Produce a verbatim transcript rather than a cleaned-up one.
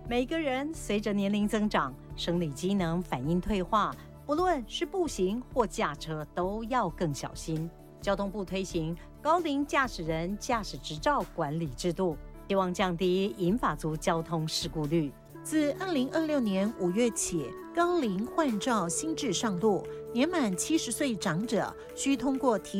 每个人随着年龄增长，生理机能反应退化，不论是步行或驾车，都要更小心。交通部推行高龄驾驶人驾驶执照管理制度，希望降低银发族交通事故率。 自二零二六年五月起，高龄换照新制上路，年满七十岁长者需通过提